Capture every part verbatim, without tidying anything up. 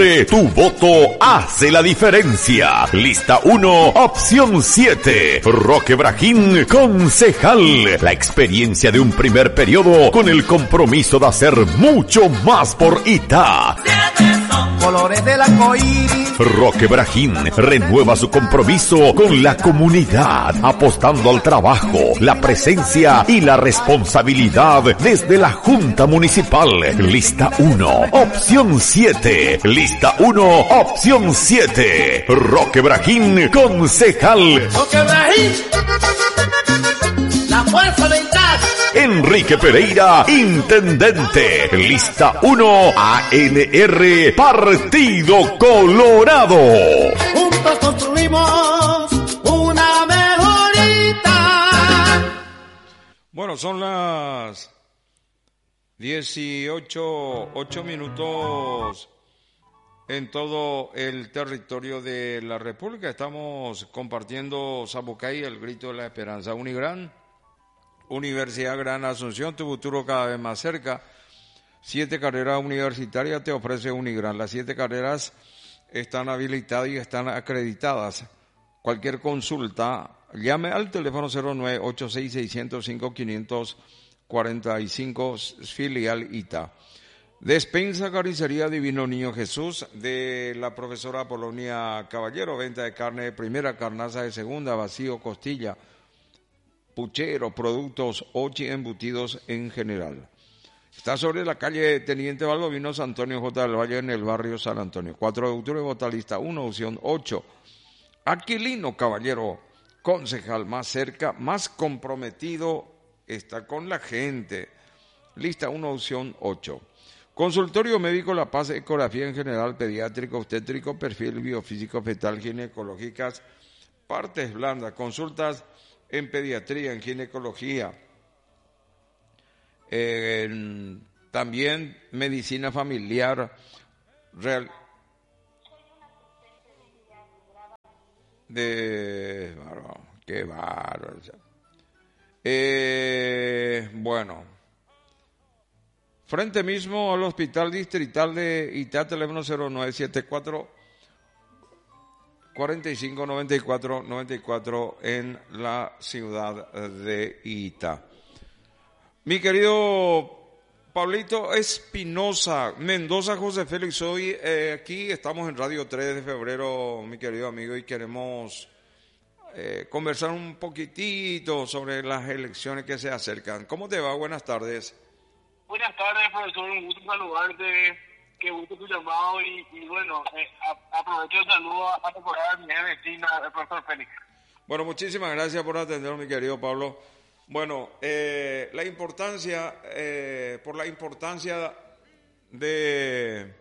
Tu voto hace la diferencia. Lista uno, opción siete. Roque Brajín, concejal. La experiencia de un primer periodo con el compromiso de hacer mucho más por Itá. Colores del arcoíris. Roque Brajín renueva su compromiso con la comunidad, apostando al trabajo, la presencia y la responsabilidad desde la Junta Municipal. Lista uno, opción siete. Lista uno, opción siete. Roque Brajín, concejal. Roque Brajín, la fuerza de Itá. Enrique Pereira, intendente. Lista uno, A N R, Partido Colorado. Juntos construimos una mejorita. Bueno, son las dieciocho, ocho minutos en todo el territorio de la República. Estamos compartiendo Sapucay, el grito de la esperanza. Unigran, Universidad Gran Asunción, tu futuro cada vez más cerca. Siete carreras universitarias te ofrece Unigran. Las siete carreras están habilitadas y están acreditadas. Cualquier consulta, llame al teléfono cero nueve ocho seis seis cero cinco cinco cuatro cinco, filial Itá. Despensa Carnicería Divino Niño Jesús, de la profesora Polonia Caballero. Venta de carne de primera, carnaza de segunda, vacío, costilla, puchero, productos ochi, embutidos en general. Está sobre la calle Teniente Valdovinos Antonio J. del Valle, en el barrio San Antonio. cuatro de octubre, Botalista uno, opción ocho. Aquilino Caballero, concejal, más cerca, más comprometido, está con la gente. Lista uno, opción ocho. Consultorio Médico La Paz, ecografía en general, pediátrico, obstétrico, perfil biofísico, fetal, ginecológicas, partes blandas, consultas en pediatría, en ginecología, eh, en, también medicina familiar, real, de, bárbaro, qué bárbaro. Eh, bueno, frente mismo al Hospital Distrital de Itá, teléfono cero nueve siete cuatro, cuatro cinco nueve cuatro nueve cuatro en la ciudad de Itá. Mi querido Pablito Espinosa, Mendoza José Félix, hoy eh, aquí estamos en Radio tres de febrero, mi querido amigo, y queremos eh, conversar un poquitito sobre las elecciones que se acercan. ¿Cómo te va? Buenas tardes. Buenas tardes, profesor, un gusto saludarte, qué gusto tu llamado y, y bueno, eh, a, aprovecho el saludo a, a recordar a mi vecino, el profesor Félix. Bueno, muchísimas gracias por atender, mi querido Pablo. Bueno, eh, la importancia, eh, por la importancia de,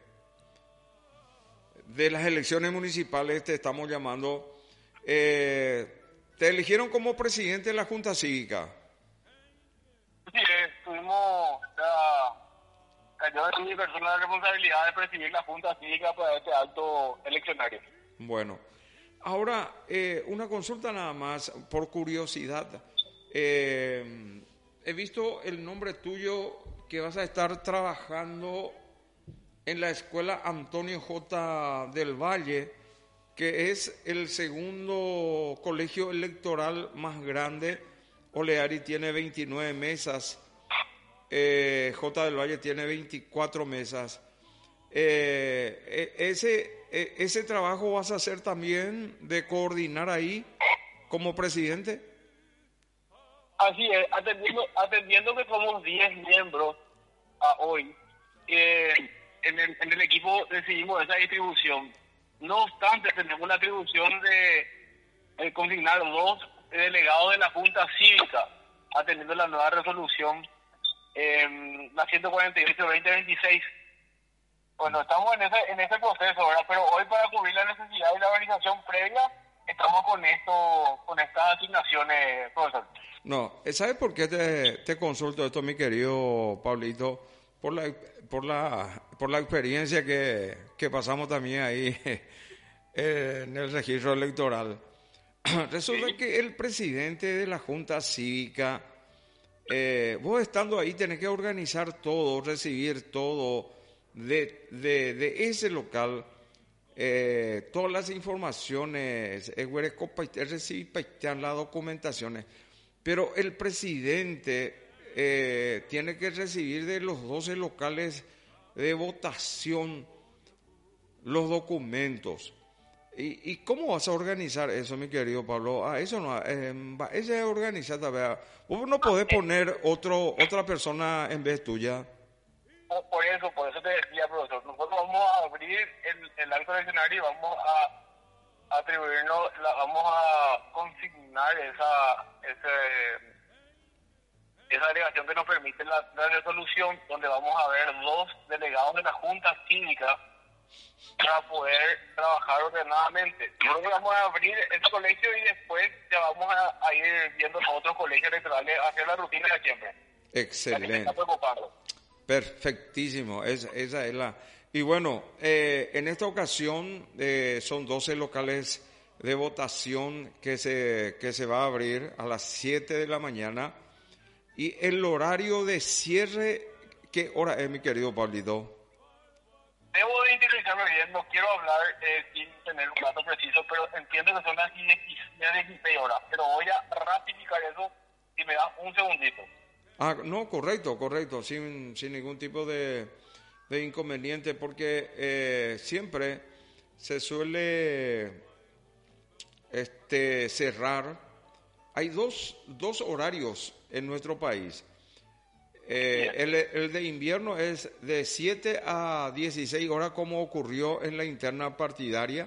de las elecciones municipales te estamos llamando, eh, te eligieron como presidente de la Junta Cívica. Sí, eh, tuvimos, ya, cayó de mi persona la responsabilidad de presidir la Junta Cívica para este acto eleccionario. Bueno, ahora eh, una consulta nada más, por curiosidad. Eh, he visto el nombre tuyo que vas a estar trabajando en la escuela Antonio J. del Valle, que es el segundo colegio electoral más grande. Oleari tiene veintinueve mesas, eh, J. del Valle tiene veinticuatro mesas. Eh, ese, ese trabajo vas a hacer también de coordinar ahí como presidente. Así es, atendiendo, atendiendo que somos diez miembros a hoy, eh, en, el, en el equipo decidimos esa distribución. No obstante, tenemos la atribución de, de consignar dos delegados de la Junta Cívica, atendiendo la nueva resolución, eh, la ciento cuarenta y ocho barra veinte veintiséis. Bueno, estamos en ese, en ese proceso, ¿verdad? Pero hoy, para cubrir la necesidad y la organización previa, estamos con esto, con estas asignaciones, profesor. No, ¿sabes por qué te, te consulto esto, mi querido Pablito? Por la, por la, por la experiencia que, que pasamos también ahí en el registro electoral. Resulta ¿Sí? que el presidente de la Junta Cívica, eh, vos estando ahí tenés que organizar todo, recibir todo, de, de, de ese local eh, todas las informaciones, recibir las documentaciones, pero el presidente eh, tiene que recibir de los doce locales de votación los documentos. ¿Y, y cómo vas a organizar eso, mi querido Pablo? Ah, eso no, eh, esa es organizada, ¿verdad? Vos no podés poner otro, otra persona en vez tuya. Por eso, por eso te decía, profesor, nosotros vamos a abrir el, el alto del escenario y vamos a atribuirnos, la, vamos a consignar esa ese, esa delegación que nos permite la, la resolución, donde vamos a ver dos delegados de la Junta Cívica para poder trabajar ordenadamente. Nosotros vamos a abrir este colegio y después ya vamos a, a ir viendo los otros colegios electorales, hacer la rutina de siempre. Excelente. Está preocupando. Perfectísimo, es, esa es la... Y bueno, eh, en esta ocasión eh, son doce locales de votación que se, que se va a abrir a las siete de la mañana. Y el horario de cierre, ¿qué hora es, mi querido Pablito? Debo de interiorizarme bien, no quiero hablar eh, sin tener un dato preciso, pero entiendo que son las dieciséis horas. Pero voy a ratificar eso y me da un segundito. Ah, no, correcto, correcto, sin, sin ningún tipo de, de inconveniente, porque eh, siempre se suele este, cerrar. Hay dos, dos horarios en nuestro país. Eh, el, el de invierno es de siete a dieciséis horas, como ocurrió en la interna partidaria,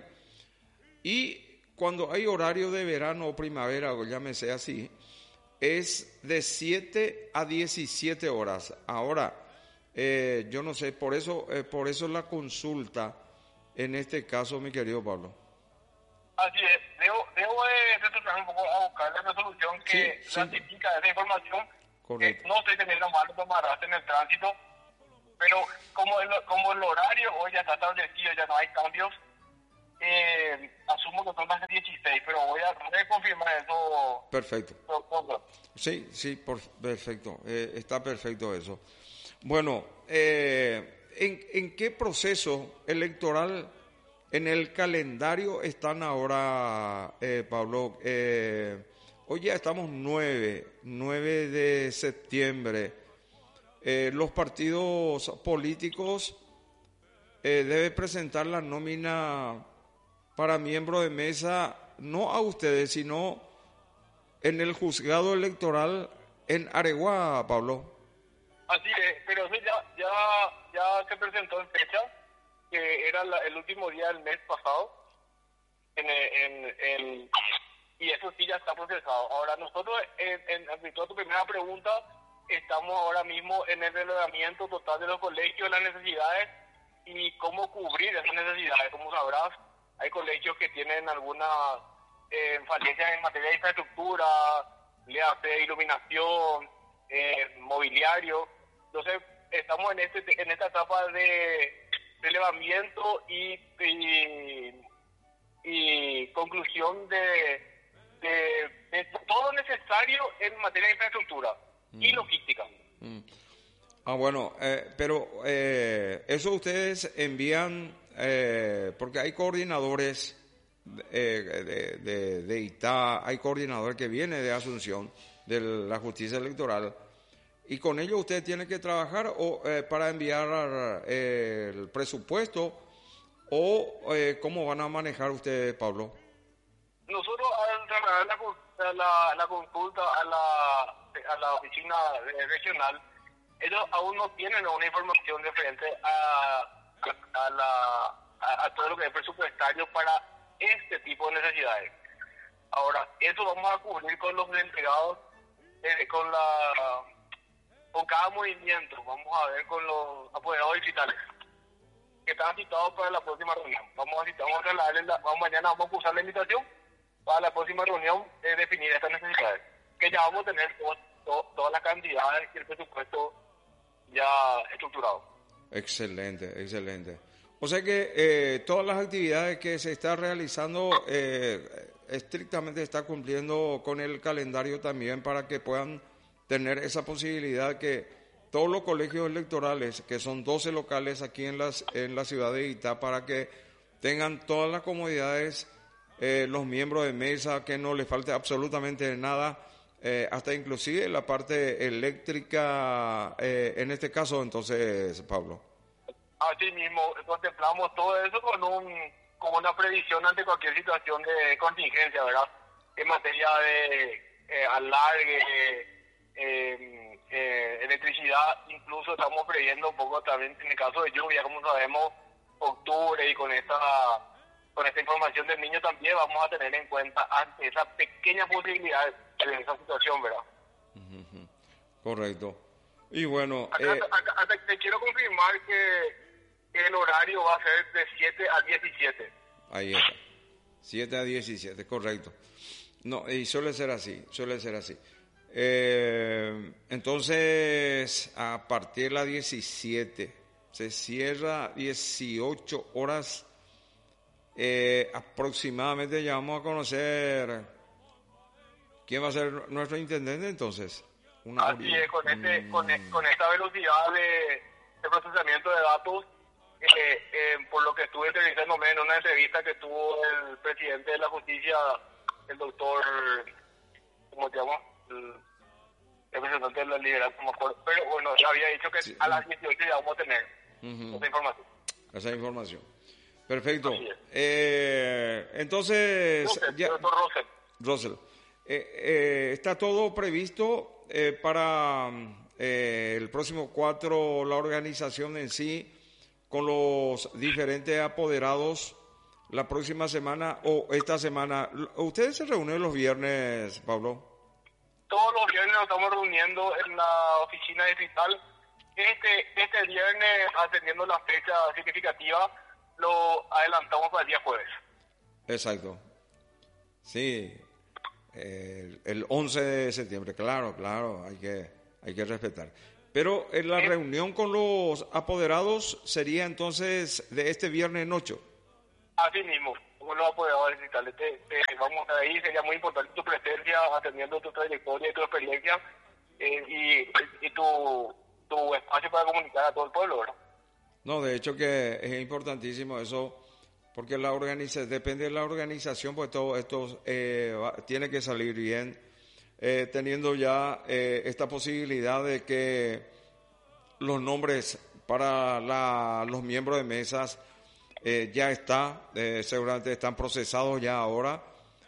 y cuando hay horario de verano o primavera, o llámese así, es de siete a diecisiete horas. Ahora, eh, yo no sé, por eso eh, por eso la consulta en este caso, mi querido Pablo. Así es, debo, debo de retroceder un poco a buscar la resolución que sí, sí. ratifica esa información. Correcto. Que no estoy teniendo malo tomarraste en el tránsito, pero como el, como el horario hoy ya está establecido, ya no hay cambios, eh, asumo que son las dieciséis, pero voy a reconfirmar eso. Perfecto. Por, por, Sí, sí, por, perfecto, eh, está perfecto eso. Bueno, eh, ¿en, ¿en qué proceso electoral en el calendario están ahora, eh, Pablo? Eh, hoy ya estamos nueve, nueve de septiembre. Eh, los partidos políticos eh, deben presentar la nómina para miembro de mesa, no a ustedes, sino en el juzgado electoral en Areguá, Pablo. Así es, pero eso ya, ya, ya se presentó en fecha, que era la, el último día del mes pasado, en, en, en, y eso sí ya está procesado. Ahora, nosotros, en, en, en tu primera pregunta, estamos ahora mismo en el relevamiento total de los colegios, las necesidades y cómo cubrir esas necesidades. Como sabrás, hay colegios que tienen algunas eh, falencias en materia de infraestructura, le hace iluminación, eh, mobiliario. Entonces, estamos en este en esta etapa de relevamiento y, y, y conclusión de, de, de todo lo necesario en materia de infraestructura mm. y logística. Mm. Ah, bueno, eh, pero eh, eso ustedes envían, eh, porque hay coordinadores eh, de, de, de I T A, hay coordinador que viene de Asunción, de la justicia electoral, y con ellos ustedes tienen que trabajar o eh, para enviar eh, el presupuesto, o eh, cómo van a manejar ustedes, Pablo. Nosotros al trasladar la, la, la consulta a la, a la oficina regional, ellos aún no tienen una información referente a, a, a, la, a, a todo lo que es presupuestario para este tipo de necesidades. Ahora, eso vamos a cubrir con los delegados, eh, con la con cada movimiento, vamos a ver con los apoderados digitales que están citados para la próxima reunión. Vamos a citar, vamos a trasladarles la, vamos, mañana vamos a cursar la invitación para la próxima reunión eh, definir estas necesidades, que ya vamos a tener todo, todo, todas las cantidades y el presupuesto ya estructurado. Excelente, excelente. O sea que eh, todas las actividades que se está realizando eh, estrictamente está cumpliendo con el calendario también, para que puedan tener esa posibilidad que todos los colegios electorales, que son doce locales aquí en, las, en la ciudad de Itá, para que tengan todas las comodidades, eh, los miembros de mesa, que no les falte absolutamente nada, eh, hasta inclusive la parte eléctrica, eh, en este caso, entonces, Pablo. Así mismo, contemplamos todo eso con un con una previsión ante cualquier situación de contingencia, ¿verdad? En materia de eh, alargue, eh, eh, electricidad, incluso estamos previendo un poco también en el caso de lluvia, como sabemos, octubre, y con esta con esta información del niño también vamos a tener en cuenta ante esa pequeña posibilidad de esa situación, ¿verdad? Uh-huh. Correcto. Y bueno, acá, eh, acá, acá te quiero confirmar que el horario va a ser de siete a diecisiete. Ahí está. siete a diecisiete, correcto. No, y suele ser así, suele ser así. Eh, entonces, a partir de las diecisiete, se cierra dieciocho horas. Eh, aproximadamente ya vamos a conocer quién va a ser nuestro intendente entonces. Una Así es, con, este, mm. con, con esta velocidad de, de procesamiento de datos, eh, eh, por lo que estuve entrevistándome en una entrevista que tuvo el presidente de la justicia, el doctor, ¿cómo se llama? El, el representante de la liberal, no me acuerdo, pero bueno, ya había dicho que sí, a las dieciocho ya vamos a tener uh-huh. esa información. Esa información. Perfecto. Eh, entonces, Russell, ya, doctor Russell. Russell, eh, eh, está todo previsto eh, para eh, el próximo cuatro, la organización en sí, con los diferentes apoderados la próxima semana o esta semana. ¿Ustedes se reúnen los viernes, Pablo? Todos los viernes nos estamos reuniendo en la oficina distrital. Este, este viernes, atendiendo la fecha significativa, lo adelantamos para el día jueves. Exacto. Sí, el, el once de septiembre, claro, claro, hay que, hay que respetar. Pero en la ¿Eh? reunión con los apoderados sería entonces de este viernes ocho. Así mismo, con los apoderados distritales. Te, te, vamos a ir, sería muy importante tu presencia, atendiendo tu trayectoria y tu experiencia, eh, y, y tu, tu espacio para comunicar a todo el pueblo, ¿verdad? No, de hecho que es importantísimo eso, porque la organiza, depende de la organización, pues todo esto eh, va, tiene que salir bien, eh, teniendo ya eh, esta posibilidad de que los nombres para la, los miembros de mesas eh, ya está, eh, seguramente están procesados ya ahora,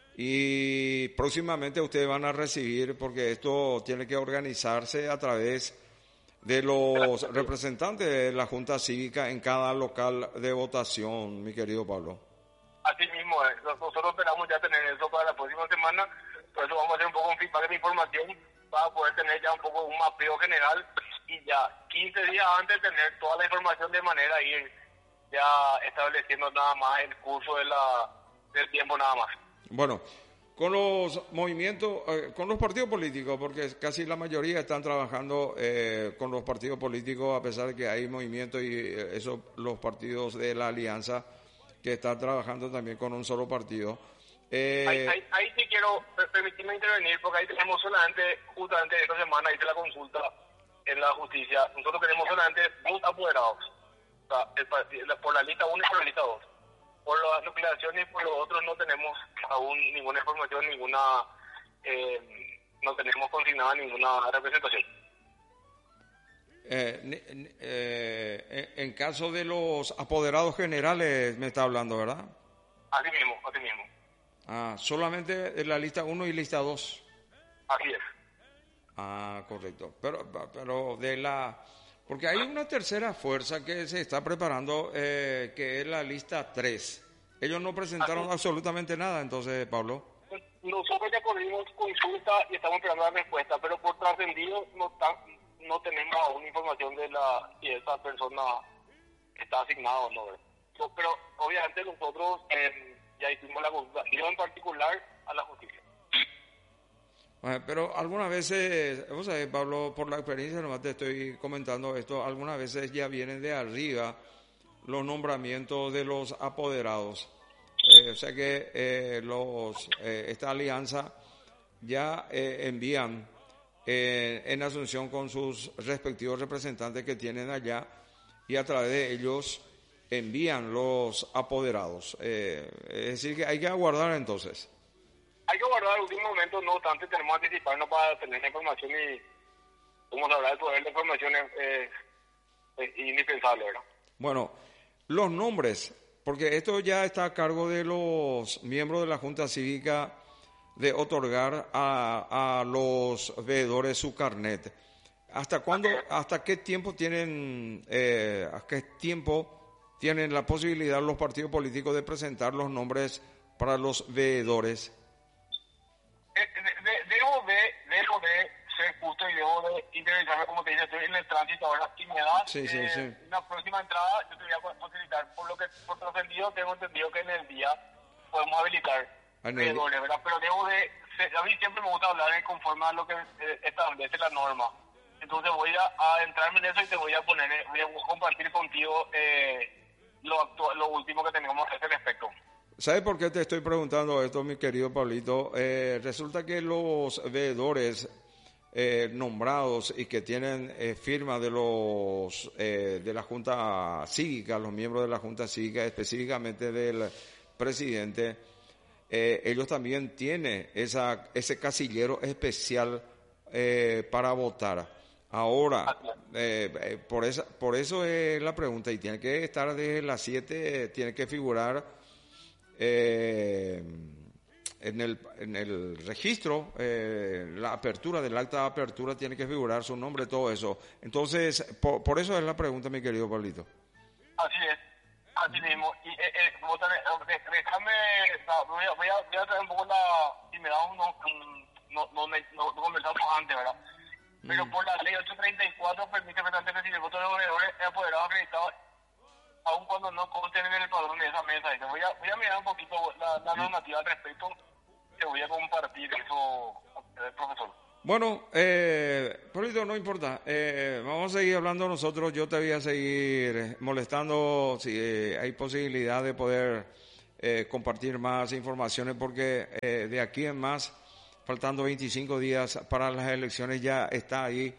y próximamente ustedes van a recibir, porque esto tiene que organizarse a través de los representantes de la Junta Cívica en cada local de votación, mi querido Pablo. Así mismo es. Nosotros esperamos ya tener eso para la próxima semana, por eso vamos a hacer un poco un feedback de información para poder tener ya un poco un mapeo general y ya quince días antes tener toda la información de manera ir ya estableciendo nada más el curso de la, del tiempo nada más. Bueno, con los movimientos, eh, con los partidos políticos, porque casi la mayoría están trabajando eh, con los partidos políticos, a pesar de que hay movimientos y eh, eso, los partidos de la alianza que están trabajando también con un solo partido. Eh, ahí, ahí, ahí sí quiero permitirme intervenir, porque ahí tenemos solamente, justamente esta semana hice la consulta en la justicia, nosotros tenemos solamente dos apoderados, o sea, el partido, por la lista uno y por la lista dos. Por las nucleaciones y por los otros no tenemos aún ninguna información, ninguna, eh, no tenemos consignada ninguna representación. Eh, eh, en caso de los apoderados generales me está hablando, ¿verdad? Así mismo, así mismo. Ah, solamente de la lista uno y lista dos. Así es. Ah, correcto. Pero, pero de la... Porque hay una tercera fuerza que se está preparando, eh, que es la lista tres. Ellos no presentaron absolutamente nada, entonces, Pablo. Nosotros ya corrimos consulta y estamos esperando la respuesta, pero por trascendido no, está, no tenemos aún información de la si esa persona está asignada o no. Pero obviamente nosotros eh, ya hicimos la consulta, yo en particular a la justicia. Pero algunas veces, vos sabés, Pablo, por la experiencia, nomás te estoy comentando esto, algunas veces ya vienen de arriba los nombramientos de los apoderados. Eh, o sea que eh, los eh, esta alianza ya eh, envían eh, en Asunción con sus respectivos representantes que tienen allá y a través de ellos envían los apoderados. Eh, es decir, que hay que aguardar entonces. Hay que guardar el último momento, no obstante tenemos que anticiparnos para tener la información y, como sabrá, el poder de información es, es, es indispensable, ¿verdad? Bueno, los nombres, porque esto ya está a cargo de los miembros de la Junta Cívica de otorgar a, a los veedores su carnet. ¿Hasta cuándo, hasta qué tiempo tienen, eh, a qué tiempo tienen la posibilidad los partidos políticos de presentar los nombres para los veedores? De, de, debo de, debo de ser justo y debo de interiorizarme, como te dije, estoy en el tránsito ahora, y me das sí, sí, eh, sí. una próxima entrada, yo te voy a facilitar, por lo que, por trascendido, tengo entendido que en el día podemos habilitar veedores, ¿verdad? Pero debo de, a mí siempre me gusta hablar conforme a lo que eh, establece la norma. Entonces voy a, a entrarme en eso y te voy a poner, voy a compartir contigo eh, lo, actual, lo último que tenemos a ese respecto. ¿Sabes por qué te estoy preguntando esto, mi querido Pablito? Eh, resulta que los veedores eh, nombrados y que tienen eh, firma de los eh, de la Junta Cívica, los miembros de la Junta Cívica, específicamente del presidente, eh, ellos también tienen esa ese casillero especial eh, para votar. Ahora, eh, eh, por esa, por eso es la pregunta, y tiene que estar desde las siete, tiene que figurar eh, en el en el registro, eh, la apertura del acta de apertura tiene que figurar su nombre, todo eso. Entonces, por, por eso es la pregunta, mi querido Pablito. Así es, así mismo. Y eh, eh, déjame, voy a, voy, a, voy a traer un poco la, si me da unos, un, no, no, no, no conversamos antes, ¿verdad? Pero por la ley ochocientos treinta y cuatro permite prestar recibir el voto de los veedores apoderados acreditados aun cuando no consten en el padrón de esa mesa. Y te voy a, voy a mirar un poquito la, la normativa al respecto. Te voy a compartir eso, eh, profesor. Bueno, eh, Pablito, no importa. Eh, vamos a seguir hablando nosotros. Yo te voy a seguir molestando si eh, hay posibilidad de poder eh, compartir más informaciones, porque eh, de aquí en más, faltando veinticinco días para las elecciones, ya está ahí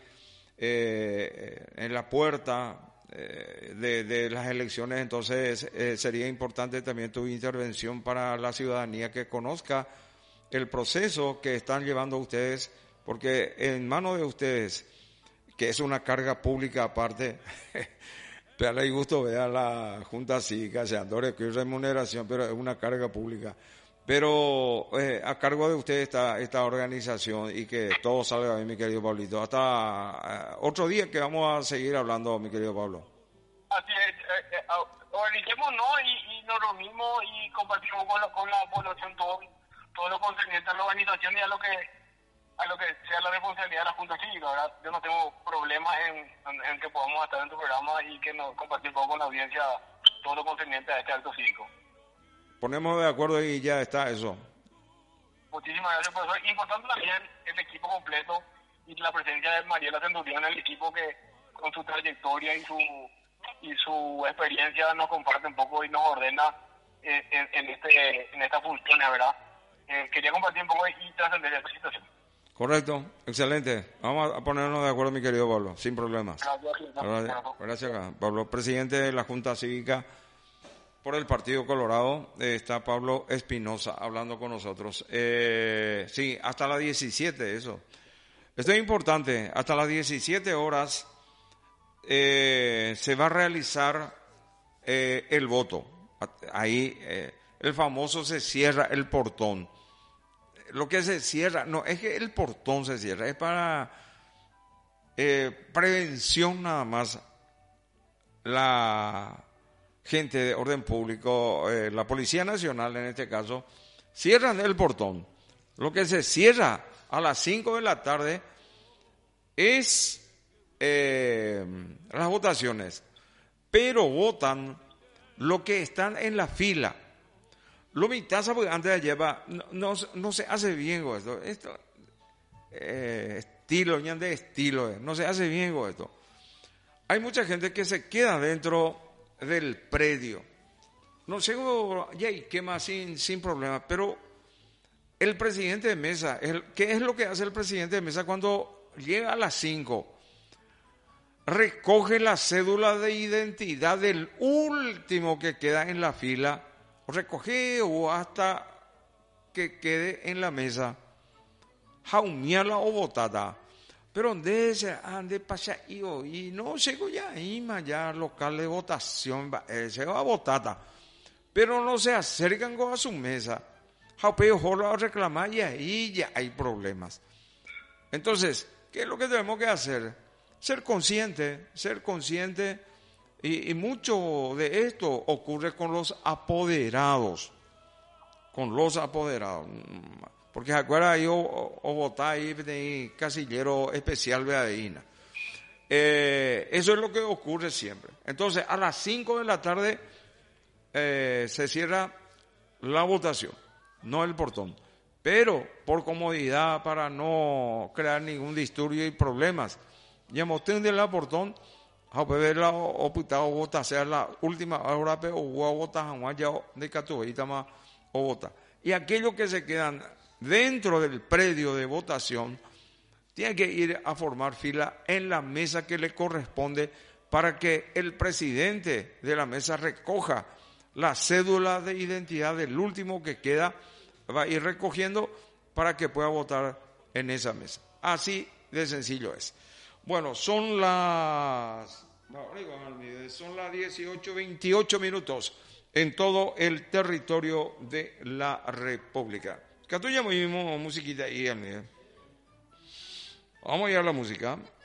eh, en la puerta eh, de, de las elecciones. Entonces eh, sería importante también tu intervención para la ciudadanía, que conozca el proceso que están llevando ustedes, porque en manos de ustedes, que es una carga pública aparte, pero gusto vea la Junta Cívica, se andore que remuneración, pero es una carga pública. Pero eh, a cargo de usted está esta organización, y que todo salga bien, mi querido Pablito. Hasta uh, otro día que vamos a seguir hablando, mi querido Pablo. Así es, eh, eh, organicémonos y, y nos reunimos y compartimos con la, con la población todo, todo lo concerniente a la organización y a lo que a lo que sea la responsabilidad de la Junta Cívica, ¿verdad? Yo no tengo problemas en, en, en que podamos estar en tu programa y que nos compartimos con la audiencia todo lo concerniente a este acto cívico. Ponemos de acuerdo y ya está eso. Muchísimas gracias, profesor. Importante también el equipo completo y la presencia de Mariela Centurión en el equipo, que con su trayectoria y su y su experiencia nos comparte un poco y nos ordena eh, en, en este en estas funciones, ¿verdad? Eh, quería compartir un poco y trascender esta situación. Correcto, excelente. Vamos a ponernos de acuerdo, mi querido Pablo, sin problemas. Gracias, gracias, gracias Pablo. Presidente de la Junta Cívica por el Partido Colorado, eh, está Pablo Espinosa hablando con nosotros. Eh, sí, hasta las diecisiete, eso. Esto es importante, hasta las diecisiete horas eh, se va a realizar eh, el voto. Ahí eh, el famoso se cierra el portón. Lo que se cierra, no, es que el portón se cierra, es para eh, prevención nada más. La gente de orden público, eh, la Policía Nacional en este caso, cierran el portón. Lo que se cierra a las cinco de la tarde es eh, las votaciones, pero votan los que están en la fila. Lo mitad, porque antes de ayer va, no, no, no se hace bien con esto, esto eh, estilo, ya de estilo, eh, no se hace bien con esto. Hay mucha gente que se queda dentro del predio, no sé, ya hay quema sin, sin problema, pero el presidente de mesa, el, ¿qué es lo que hace el presidente de mesa cuando llega a las cinco, recoge la cédula de identidad del último que queda en la fila, recoge o hasta que quede en la mesa, jaumiala o botada. Pero donde se ande pasa y hoy no se ya ima ya local de votación eh, se va a votar, pero no se acercan a su mesa, jaupeo jola a reclamar y ahí ya hay problemas. Entonces, ¿qué es lo que tenemos que hacer? Ser consciente, ser consciente y, y mucho de esto ocurre con los apoderados, con los apoderados. Porque se acuerda ahí o, o votar ahí de casillero especial de Adeína. Eh, eso es lo que ocurre siempre. Entonces, a las cinco de la tarde eh, se cierra la votación, no el portón. Pero, por comodidad, para no crear ningún disturbio y problemas, ya mostré de la portón, a ver la oputado vota, sea la última hora, pero o vota, ya de catuita más o vota. Y aquellos que se quedan dentro del predio de votación, tiene que ir a formar fila en la mesa que le corresponde para que el presidente de la mesa recoja la cédula de identidad del último que queda, va a ir recogiendo para que pueda votar en esa mesa. Así de sencillo es. Bueno, son las, son las dieciocho veintiocho minutos en todo el territorio de la República. Que tú ya movimos musiquita ahí, amigo. Vamos a ir a la música.